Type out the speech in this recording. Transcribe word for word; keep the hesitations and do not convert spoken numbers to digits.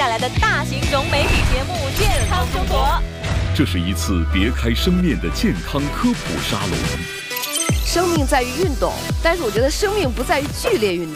带来的大型融媒体节目《健康中国》。 这是一次别开生面的健康科普沙龙。 生命在于运动，但是我觉得生命不在于剧烈运动。